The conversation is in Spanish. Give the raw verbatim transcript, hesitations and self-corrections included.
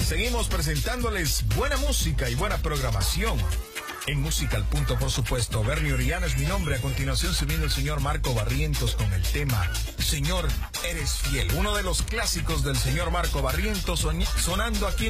Seguimos presentándoles buena música y buena programación. En Música al Punto, por supuesto. Bernie Oriana es mi nombre. A continuación se viene el señor Marco Barrientos con el tema Señor, eres fiel. Uno de los clásicos del señor Marco Barrientos sonando aquí